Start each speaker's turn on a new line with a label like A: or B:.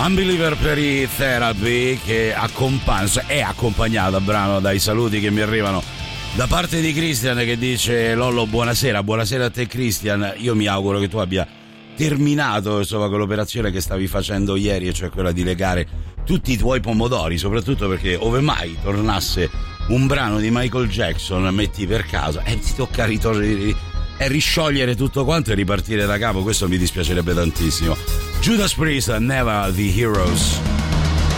A: Unbeliever per i Therapy, che è accompagnata brano dai saluti che mi arrivano da parte di Christian, che dice: Lollo, buonasera a te Christian, io mi auguro che tu abbia terminato insomma quell'operazione che stavi facendo ieri, e cioè quella di legare tutti i tuoi pomodori, soprattutto perché ove mai tornasse un brano di Michael Jackson, metti per caso, ti tocca risciogliere tutto quanto e ripartire da capo. Questo mi dispiacerebbe tantissimo. Judas Priest, Never the Heroes.